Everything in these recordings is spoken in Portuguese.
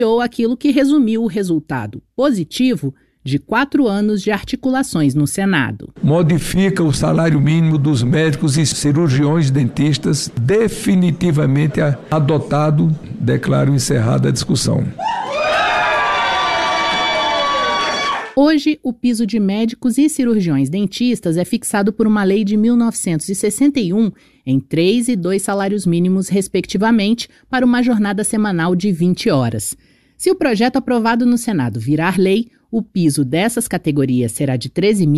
ou aquilo que resumiu o resultado positivo de 4 anos de articulações no Senado. Modifica o salário mínimo dos médicos e cirurgiões dentistas, definitivamente adotado. Declaro encerrada a discussão. Hoje, o piso de médicos e cirurgiões dentistas é fixado por uma lei de 1961 em 3 e 2 salários mínimos, respectivamente, para uma jornada semanal de 20 horas. Se o projeto aprovado no Senado virar lei, o piso dessas categorias será de R$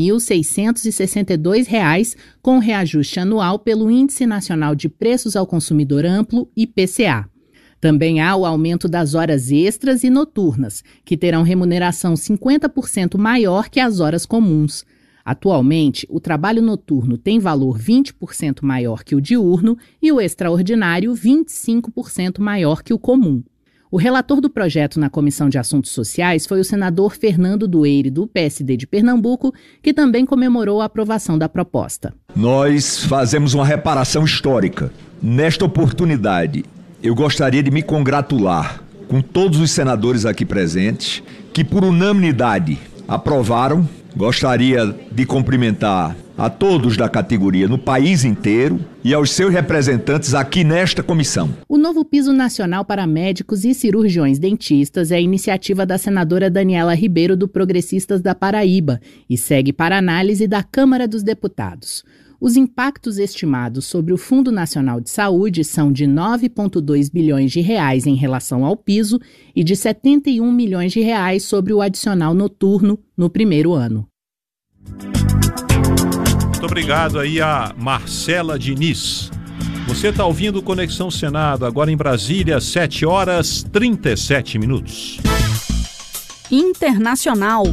13.662, com reajuste anual pelo Índice Nacional de Preços ao Consumidor Amplo, IPCA. Também há o aumento das horas extras e noturnas, que terão remuneração 50% maior que as horas comuns. Atualmente, o trabalho noturno tem valor 20% maior que o diurno e o extraordinário 25% maior que o comum. O relator do projeto na Comissão de Assuntos Sociais foi o senador Fernando Dueire, do PSD de Pernambuco, que também comemorou a aprovação da proposta. Nós fazemos uma reparação histórica. Nesta oportunidade, eu gostaria de me congratular com todos os senadores aqui presentes que, por unanimidade, aprovaram. Gostaria de cumprimentar a todos da categoria no país inteiro e aos seus representantes aqui nesta comissão. O novo piso nacional para médicos e cirurgiões dentistas é a iniciativa da senadora Daniela Ribeiro, do Progressistas da Paraíba, e segue para análise da Câmara dos Deputados. Os impactos estimados sobre o Fundo Nacional de Saúde são de R$ 9,2 bilhões em relação ao piso e de R$ 71 milhões sobre o adicional noturno no primeiro ano. Muito obrigado aí a Marcela Diniz. Você está ouvindo Conexão Senado, agora em Brasília, 7h37. Internacional.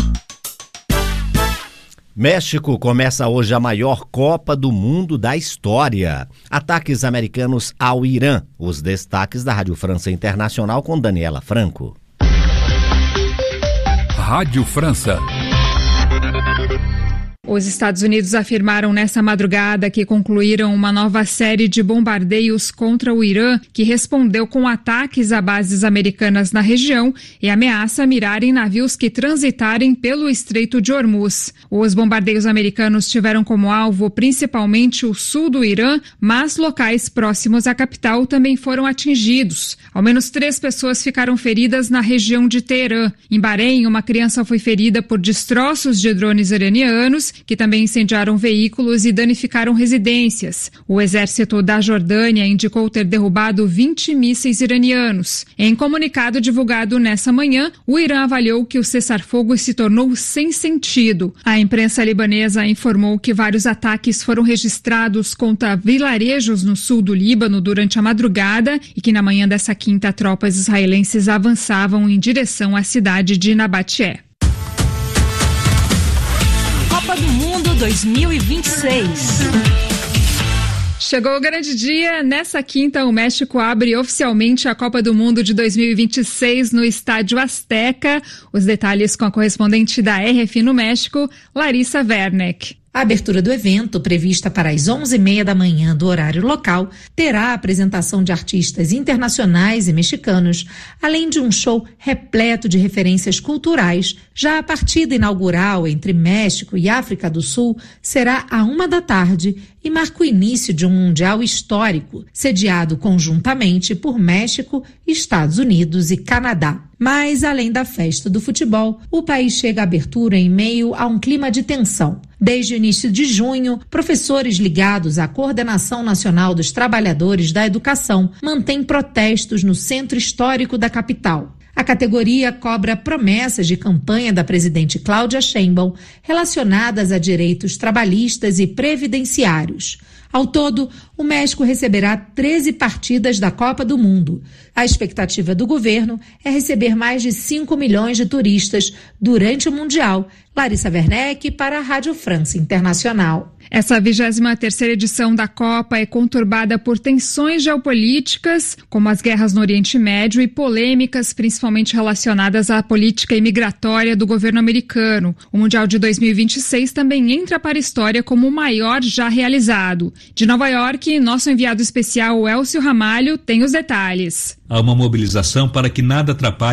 México começa hoje a maior Copa do Mundo da história. Ataques americanos ao Irã. Os destaques da Rádio França Internacional com Daniela Franco. Rádio França. Os Estados Unidos afirmaram nesta madrugada que concluíram uma nova série de bombardeios contra o Irã, que respondeu com ataques a bases americanas na região e ameaça mirarem navios que transitarem pelo Estreito de Hormuz. Os bombardeios americanos tiveram como alvo principalmente o sul do Irã, mas locais próximos à capital também foram atingidos. Ao menos 3 pessoas ficaram feridas na região de Teherã. Em Bahrein, uma criança foi ferida por destroços de drones iranianos, que também incendiaram veículos e danificaram residências. O exército da Jordânia indicou ter derrubado 20 mísseis iranianos. Em comunicado divulgado nessa manhã, o Irã avaliou que o cessar-fogo se tornou sem sentido. A imprensa libanesa informou que vários ataques foram registrados contra vilarejos no sul do Líbano durante a madrugada e que na manhã dessa quinta, tropas israelenses avançavam em direção à cidade de Nabaté. Copa do Mundo 2026. Chegou o grande dia. Nessa quinta, o México abre oficialmente a Copa do Mundo de 2026 no Estádio Azteca. Os detalhes com a correspondente da RF no México, Larissa Werneck. A abertura do evento, prevista para as 11h30 da manhã do horário local, terá a apresentação de artistas internacionais e mexicanos, além de um show repleto de referências culturais. Já a partida inaugural entre México e África do Sul será à 13h e marca o início de um mundial histórico, sediado conjuntamente por México, Estados Unidos e Canadá. Mas, além da festa do futebol, o país chega à abertura em meio a um clima de tensão. Desde o início de junho, professores ligados à Coordenação Nacional dos Trabalhadores da Educação mantêm protestos no centro histórico da capital. A categoria cobra promessas de campanha da presidente Cláudia Sheinbaum relacionadas a direitos trabalhistas e previdenciários. Ao todo, o México receberá 13 partidas da Copa do Mundo. A expectativa do governo é receber mais de 5 milhões de turistas durante o Mundial. Larissa Werneck para a Rádio França Internacional. Essa 23ª edição da Copa é conturbada por tensões geopolíticas, como as guerras no Oriente Médio e polêmicas principalmente relacionadas à política imigratória do governo americano. O Mundial de 2026 também entra para a história como o maior já realizado. De Nova York, nosso enviado especial Elcio Ramalho tem os detalhes. Há uma mobilização para que nada atrapalhe